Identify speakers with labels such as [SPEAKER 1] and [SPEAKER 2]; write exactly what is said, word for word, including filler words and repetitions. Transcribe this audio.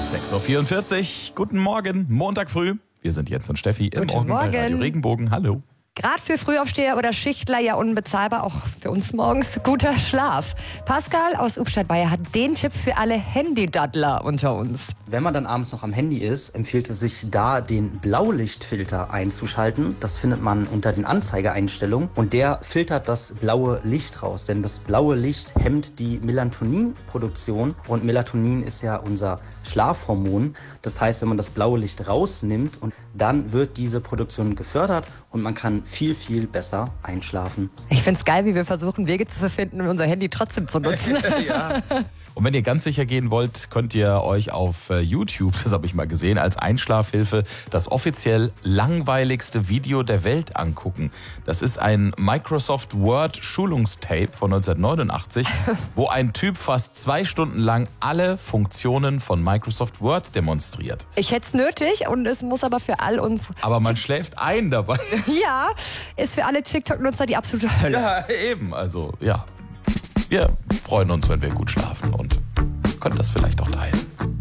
[SPEAKER 1] sechs Uhr vierundvierzig, guten Morgen, Montag früh. Wir sind Jens und Steffi im
[SPEAKER 2] Guten
[SPEAKER 1] Morgen bei
[SPEAKER 2] Morgen.
[SPEAKER 1] Radio Regenbogen. Hallo.
[SPEAKER 2] Gerade für Frühaufsteher oder Schichtler ja unbezahlbar, auch für uns morgens guter Schlaf. Pascal aus Ubstadt-Bayer hat den Tipp für alle Handydaddler unter uns.
[SPEAKER 3] Wenn man dann abends noch am Handy ist, empfiehlt es sich da, den Blaulichtfilter einzuschalten. Das findet man unter den Anzeigeeinstellungen und der filtert das blaue Licht raus. Denn das blaue Licht hemmt die Melatoninproduktion und Melatonin ist ja unser Schlafhormon. Das heißt, wenn man das blaue Licht rausnimmt, und dann wird diese Produktion gefördert und man kann viel, viel besser einschlafen.
[SPEAKER 2] Ich find's geil, wie wir versuchen, Wege zu finden, um unser Handy trotzdem zu nutzen.
[SPEAKER 1] Ja. Und wenn ihr ganz sicher gehen wollt, könnt ihr euch auf YouTube, das habe ich mal gesehen, als Einschlafhilfe das offiziell langweiligste Video der Welt angucken. Das ist ein Microsoft Word Schulungstape von neunzehnhundertneunundachtzig, wo ein Typ fast zwei Stunden lang alle Funktionen von Microsoft Word demonstriert.
[SPEAKER 2] Ich hätte es nötig und es muss aber für all uns...
[SPEAKER 1] Aber man schläft ein dabei.
[SPEAKER 2] Ja, ist für alle TikTok-Nutzer die absolute Hölle.
[SPEAKER 1] Ja, eben. Also, ja. Wir freuen uns, wenn wir gut schlafen und können das vielleicht auch teilen.